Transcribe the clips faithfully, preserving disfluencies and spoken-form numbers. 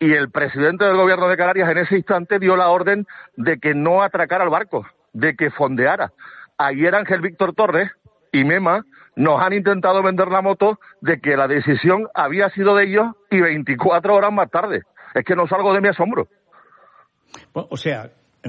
y el presidente del gobierno de Canarias en ese instante dio la orden de que no atracara el barco, de que fondeara. Ayer Ángel Víctor Torres y Mema nos han intentado vender la moto de que la decisión había sido de ellos y veinticuatro horas más tarde. Es que no salgo de mi asombro. Bueno, o sea,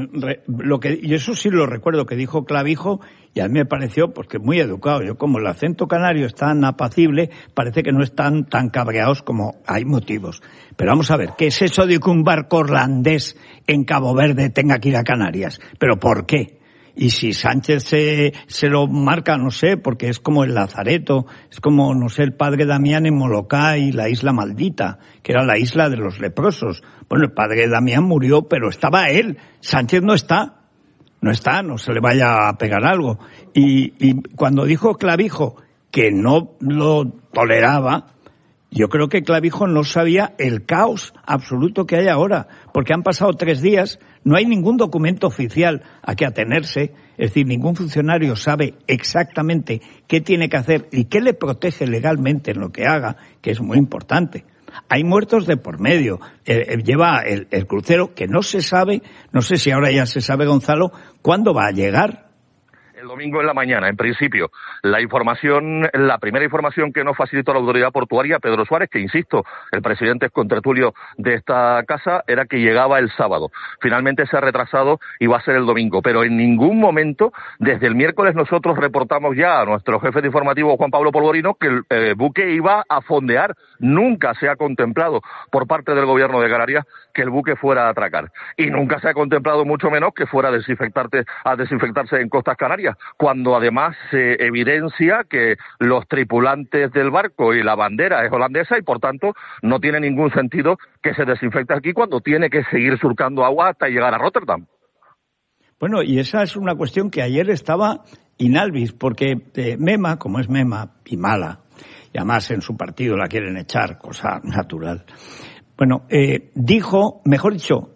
lo que y eso sí lo recuerdo que dijo Clavijo, y a mí me pareció pues que muy educado. Yo, como el acento canario es tan apacible, parece que no están tan cabreados como hay motivos. Pero vamos a ver, ¿qué es eso de que un barco irlandés en Cabo Verde tenga que ir a Canarias? ¿Pero por qué? Y si Sánchez se, se lo marca, no sé, porque es como el Lazareto, es como, no sé, el padre Damián en Moloká y la isla maldita, que era la isla de los leprosos. Bueno, el padre Damián murió, pero estaba él. Sánchez no está. No está, no se le vaya a pegar algo. Y, y cuando dijo Clavijo que no lo toleraba, yo creo que Clavijo no sabía el caos absoluto que hay ahora, porque han pasado tres días, no hay ningún documento oficial a que atenerse, es decir, ningún funcionario sabe exactamente qué tiene que hacer y qué le protege legalmente en lo que haga, que es muy importante. Hay muertos de por medio. Eh, lleva el, el crucero que no se sabe, no sé si ahora ya se sabe, Gonzalo, cuándo va a llegar. El domingo en la mañana, en principio. La información, la primera información que nos facilitó la autoridad portuaria, Pedro Suárez, que insisto, el presidente es contertulio de esta casa, era que llegaba el sábado. Finalmente se ha retrasado y va a ser el domingo. Pero en ningún momento, desde el miércoles, nosotros reportamos ya a nuestro jefe de informativo, Juan Pablo Polvorino, que el eh, buque iba a fondear. Nunca se ha contemplado por parte del gobierno de Canarias que el buque fuera a atracar. Y nunca se ha contemplado, mucho menos, que fuera a desinfectarse, a desinfectarse en costas canarias, cuando además se evidencia que los tripulantes del barco y la bandera es holandesa y por tanto no tiene ningún sentido que se desinfecte aquí cuando tiene que seguir surcando agua hasta llegar a Rotterdam. Bueno, y esa es una cuestión que ayer estaba in albis, porque eh, Mema, como es Mema y mala, y además en su partido la quieren echar, cosa natural, bueno, eh, dijo, mejor dicho,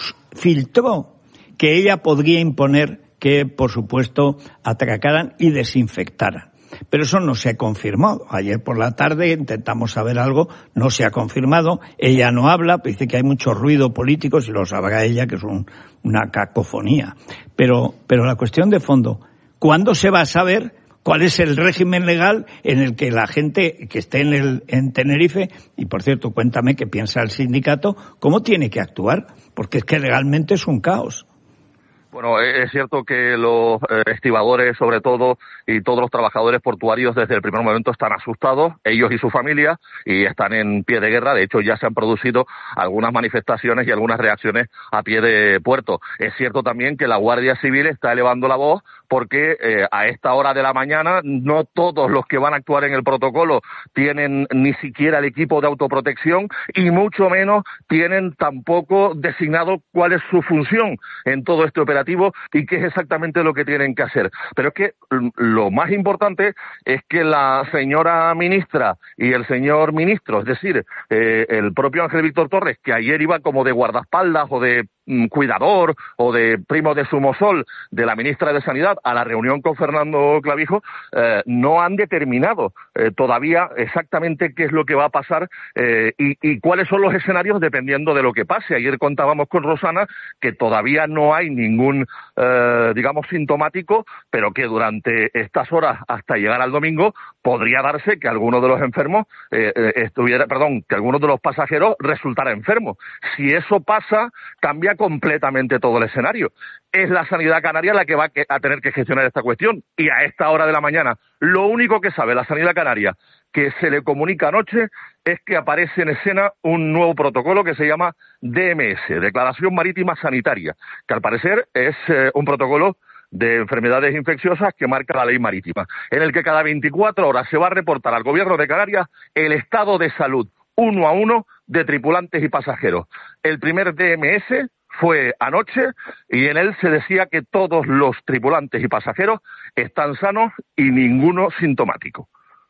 filtró que ella podría imponer que, por supuesto, atracaran y desinfectaran. Pero eso no se ha confirmado. Ayer por la tarde intentamos saber algo, no se ha confirmado. Ella no habla, dice que hay mucho ruido político, si lo sabrá ella, que es un, una cacofonía. Pero, pero la cuestión de fondo, ¿cuándo se va a saber cuál es el régimen legal en el que la gente que esté en, el, en Tenerife, y por cierto, cuéntame qué piensa el sindicato, cómo tiene que actuar? Porque es que legalmente es un caos. Bueno, es cierto que los estibadores, sobre todo, y todos los trabajadores portuarios desde el primer momento están asustados, ellos y su familia, y están en pie de guerra. De hecho, ya se han producido algunas manifestaciones y algunas reacciones a pie de puerto. Es cierto también que la Guardia Civil está elevando la voz porque eh, a esta hora de la mañana no todos los que van a actuar en el protocolo tienen ni siquiera el equipo de autoprotección y mucho menos tienen tampoco designado cuál es su función en todo este operativo y qué es exactamente lo que tienen que hacer. Pero es que lo más importante es que la señora ministra y el señor ministro, es decir, eh, el propio Ángel Víctor Torres, que ayer iba como de guardaespaldas o de cuidador o de primo de Sumosol de la ministra de Sanidad a la reunión con Fernando Clavijo, eh, no han determinado eh, todavía exactamente qué es lo que va a pasar eh, y, y cuáles son los escenarios dependiendo de lo que pase. Ayer contábamos con Rosana que todavía no hay ningún, eh, digamos, sintomático, pero que durante estas horas hasta llegar al domingo podría darse que alguno de los enfermos eh, eh, estuviera, perdón, que alguno de los pasajeros resultara enfermo. Si eso pasa, cambia completamente todo el escenario. Es la sanidad canaria la que va a tener que gestionar esta cuestión. Y a esta hora de la mañana, lo único que sabe la sanidad canaria, que se le comunica anoche, es que aparece en escena un nuevo protocolo que se llama D M S, Declaración Marítima Sanitaria, que al parecer es eh, un protocolo de enfermedades infecciosas que marca la ley marítima, en el que cada veinticuatro horas se va a reportar al gobierno de Canarias el estado de salud uno a uno de tripulantes y pasajeros. El primer D M S fue anoche y en él se decía que todos los tripulantes y pasajeros están sanos y ninguno sintomático.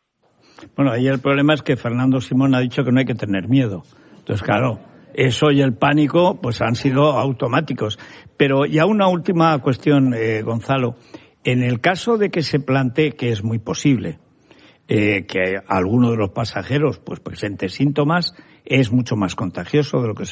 Bueno, ahí el problema es que Fernando Simón ha dicho que no hay que tener miedo. Entonces, claro, eso y el pánico pues han sido automáticos. Pero ya una última cuestión, eh, Gonzalo. En el caso de que se plantee, que es muy posible, eh, que alguno de los pasajeros pues presente síntomas, es mucho más contagioso de lo que se